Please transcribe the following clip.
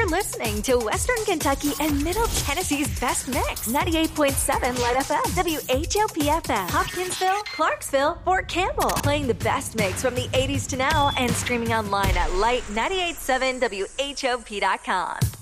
listening to Western Kentucky and Middle Tennessee's best mix. 98.7 Light FM, WHOP FM, Hopkinsville, Clarksville, Fort Campbell. Playing the best mix from the 80s to now and streaming online at light987whop.com.